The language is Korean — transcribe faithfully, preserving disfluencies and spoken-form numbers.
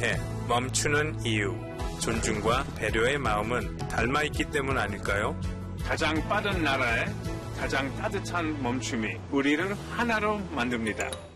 위해 멈추는 이유, 존중과 배려의 마음은 닮아있기 때문 아닐까요? 가장 빠른 나라에 가장 따뜻한 멈춤이 우리를 하나로 만듭니다.